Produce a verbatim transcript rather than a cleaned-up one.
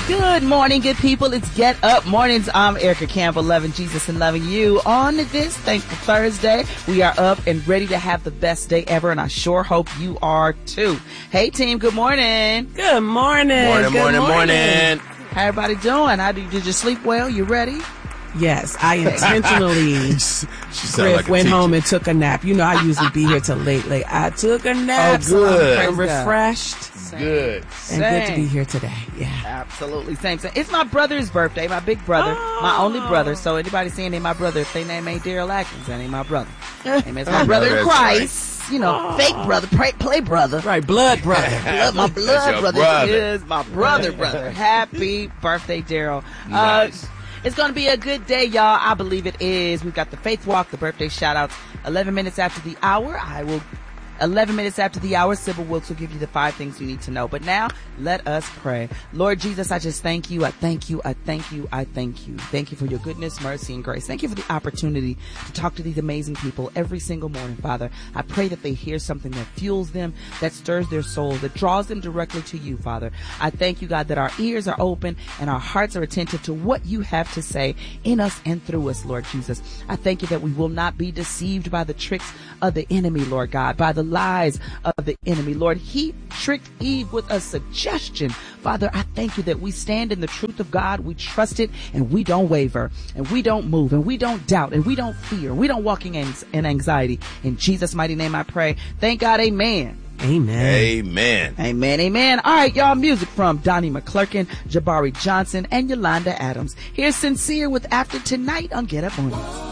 Good morning, good people. It's Get Up Mornings. I'm Erica Campbell, loving Jesus and loving you. On this thankful Thursday, we are up and ready to have the best day ever, and I sure hope you are too. Hey, team, good morning. Good morning. Morning, good morning, morning. How everybody doing? How did, did you sleep well? You ready? Yes, I intentionally Griff like went teacher. home and took a nap. You know, I usually be here till late, late. I took a nap. Oh, so good. I'm refreshed. Good. And good to be here today. Yeah. Absolutely. Same, same. It's my brother's birthday, my big brother, Oh. my only brother. So anybody saying they my brother, if they name ain't Daryl Atkins, that ain't my brother. Amen. It's my brother in That's Christ. You know, fake brother, play, play brother. Right, blood brother. Blood, my blood your brother, brother. is my brother, brother. Happy birthday, Daryl. Nice. Uh, it's going to be a good day, y'all. I believe it is. We've got the faith walk, the birthday shout outs. eleven minutes after the hour, I will eleven minutes after the hour, Sybil Wilkes will give you the five things you need to know. But now, let us pray. Lord Jesus, I just thank you. I thank you. I thank you. I thank you. Thank you for your goodness, mercy, and grace. Thank you for the opportunity to talk to these amazing people every single morning, Father. I pray that they hear something that fuels them, that stirs their soul, that draws them directly to you, Father. I thank you, God, that our ears are open and our hearts are attentive to what you have to say in us and through us, Lord Jesus. I thank you that we will not be deceived by the tricks of the enemy, Lord God, by the lies of the enemy. Lord, he tricked Eve with a suggestion. Father, I thank you that we stand in the truth of God. We trust it and we don't waver and we don't move and we don't doubt and we don't fear. We don't walk in in anxiety. In Jesus' mighty name I pray. Thank God. Amen. Amen. Amen. Amen, amen. All right, y'all, music from Donnie McClurkin, Jabari Johnson, and Yolanda Adams. Here's Sincere with After Tonight on Get Up Mornings.